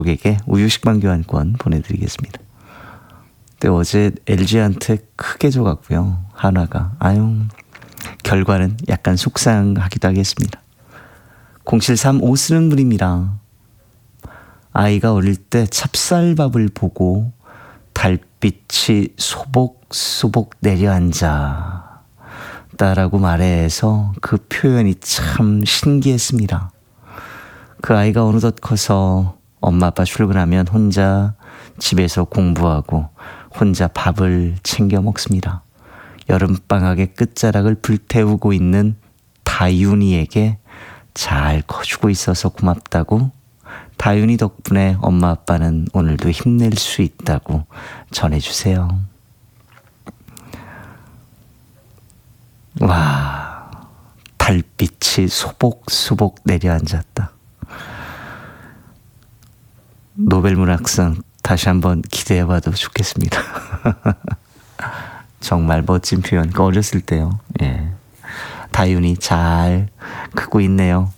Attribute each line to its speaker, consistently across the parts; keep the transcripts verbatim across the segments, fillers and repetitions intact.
Speaker 1: 에게 우유 식빵 교환권 보내드리겠습니다. 근데 어제 엘지한테 크게 져갔고요. 한화가. 아유, 결과는 약간 속상하기도 하겠습니다. 공칠삼오 쓰는 분입니다. 아이가 어릴 때 찹쌀밥을 보고 달빛이 소복소복 내려앉아 다라고 말해서 그 표현이 참 신기했습니다. 그 아이가 어느덧 커서 엄마 아빠 출근하면 혼자 집에서 공부하고 혼자 밥을 챙겨 먹습니다. 여름방학의 끝자락을 불태우고 있는 다윤이에게 잘 커주고 있어서 고맙다고, 다윤이 덕분에 엄마 아빠는 오늘도 힘낼 수 있다고 전해주세요. 와, 달빛이 소복소복 내려앉았다. 노벨문학상 다시 한번 기대해봐도 좋겠습니다. 정말 멋진 표현. 그 어렸을 때요. 예. 다윤이 잘 크고 있네요.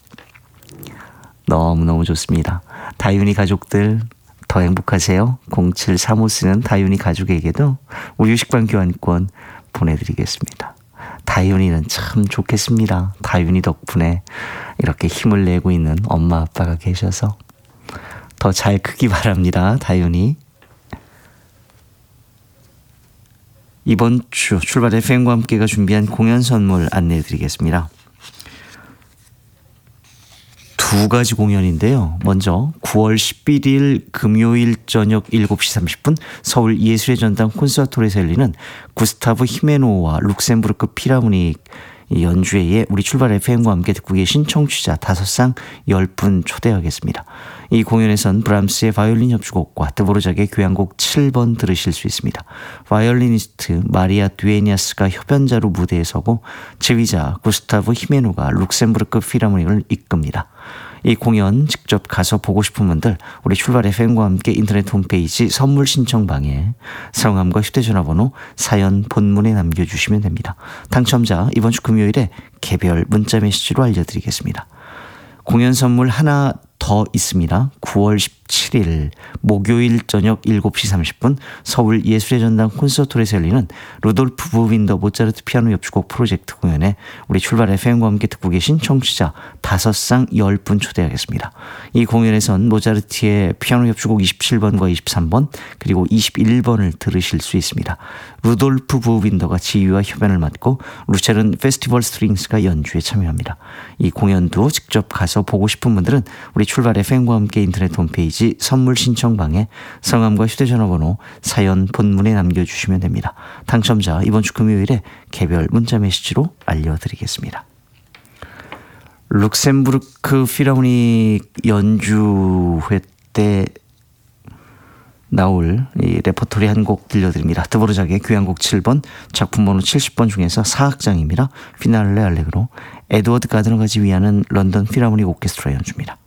Speaker 1: 너무너무 좋습니다. 다윤이 가족들 더 행복하세요. 공칠삼오 쓰는 다윤이 가족에게도 우유 식빵 교환권 보내드리겠습니다. 다윤이는 참 좋겠습니다. 다윤이 덕분에 이렇게 힘을 내고 있는 엄마 아빠가 계셔서 더 잘 크기 바랍니다. 다윤이. 이번 주 출발 에프엠과 함께가 준비한 공연 선물 안내해드리겠습니다. 두 가지 공연인데요. 먼저 구월 십일일 금요일 저녁 일곱 시 삼십 분 서울 예술의 전당 콘서트홀에서 열리는 구스타브 히메노와 룩셈부르크 필하모닉 연주회에 우리 출발 에프엠과 함께 듣고 계신 청취자 다섯 상 열 분 초대하겠습니다. 이 공연에선 브람스의 바이올린 협주곡과 드보르작의 교향곡 칠 번 들으실 수 있습니다. 바이올리니스트 마리아 듀에니아스가 협연자로 무대에 서고 지휘자 구스타브 히메노가 룩셈부르크 필하모닉을 이끕니다. 이 공연 직접 가서 보고 싶은 분들 우리 출발 에프엠과 함께 인터넷 홈페이지 선물 신청방에 성함과 휴대전화번호 사연 본문에 남겨주시면 됩니다. 당첨자 이번 주 금요일에 개별 문자 메시지로 알려드리겠습니다. 공연 선물 하나 더 있습니다. 구월 십칠일 목요일 저녁 일곱 시 삼십 분 서울 예술의 전당 콘서트홀에서 열리는 루돌프 부윈더 모차르트 피아노 협주곡 프로젝트 공연에 우리 출발 에프엠과 함께 듣고 계신 청취자 다섯 상 열 분 초대하겠습니다. 이 공연에선 모차르트의 피아노 협주곡 이십칠 번과 이십삼 번 그리고 이십일 번을 들으실 수 있습니다. 루돌프 부윈더가 지휘와 협연을 맡고 루체른 페스티벌 스트링스가 연주에 참여합니다. 이 공연도 직접 가서 보고 싶은 분들은 우리 출발 에프엠과 함께 인터넷 홈페이지 선물 신청방에 성함과 휴대전화번호 사연 본문에 남겨주시면 됩니다. 당첨자 이번 주 금요일에 개별 문자 메시지로 알려드리겠습니다. 룩셈부르크 필하모닉 연주회 때 나올 이 레퍼토리 한 곡 들려드립니다. 드보르작의 교향곡 칠 번 작품 번호 칠십 번 중에서 사 악장입니다. 피날레 알레그로 에드워드 가드너가 지휘하는 런던 필하모닉 오케스트라 연주입니다.